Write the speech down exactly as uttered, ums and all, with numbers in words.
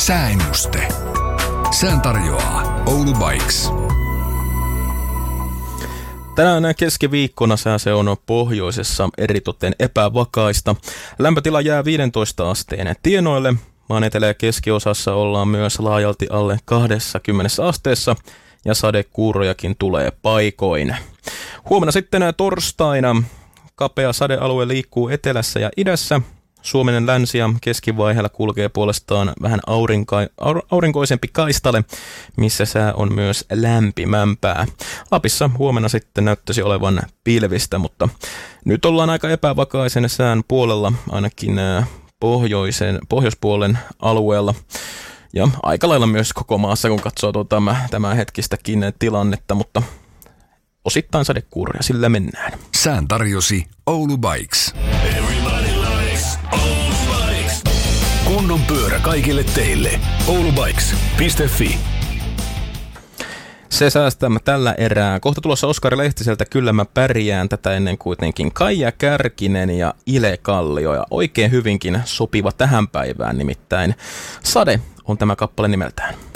Sääennuste. Sään tarjoaa Oulu Bikes. Tänään keskiviikkona sää se on pohjoisessa eritoten epävakaista. Lämpötila jää viisitoista asteen tienoille. Maan etelä- ja keskiosassa ollaan myös laajalti alle kaksikymmentä asteessa ja sadekuurojakin tulee paikoin. Huomenna sitten torstaina kapea sadealue liikkuu etelässä ja idässä. Suomen länsi- ja keskivaiheella kulkee puolestaan vähän aurinka- aurinkoisempi kaistale, missä sää on myös lämpimämpää. Lapissa huomenna sitten näyttäisi olevan pilvistä, mutta nyt ollaan aika epävakaisen sään puolella, ainakin pohjoisen, pohjoispuolen alueella. Ja aika lailla myös koko maassa, kun katsoo tuota, tämä hetkistäkin tilannetta, mutta osittain sadekuuroja, sillä mennään. Sään tarjosi Oulu Bikes. Kunnon pyörä kaikille teille. oulubikes piste fi. Se säästämme tällä erää. Kohta tulossa Oskari Lehtiseltä Kyllä mä pärjään, tätä ennen kuitenkin Kaija Kärkinen ja Ile Kallio. Ja oikein hyvinkin sopiva tähän päivään, nimittäin Sade on tämä kappale nimeltään.